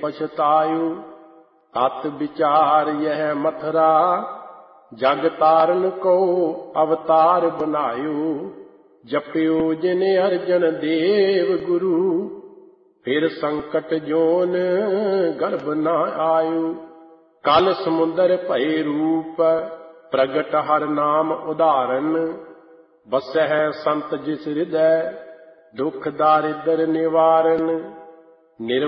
पछतायु। तत् विचार यह मथुरा, जग तारन को अवतार बनायो। जपियो जिन अर्जन देव गुरु, फिर संकट जोन गर्भ न आयो। कल समुंदर भय रूप, प्रगट हर नाम उदाहरण। बसै संत जिस हृदय, दुख दारिद्र निवारण।